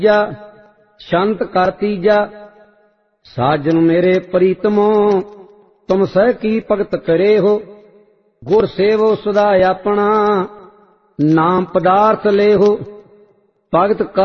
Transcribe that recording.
ਜਾ ਸ਼ੰਤ ਕਰ ਤੀਜਾ। ਸਾਜਨ ਮੇਰੇ ਪ੍ਰੀਤਮੋ ਤੁਮ ਸਹਿ ਕੀ ਭਗਤ करे हो। गुर सेवो सदा अपना नाम पदार्थ ले हो। भगत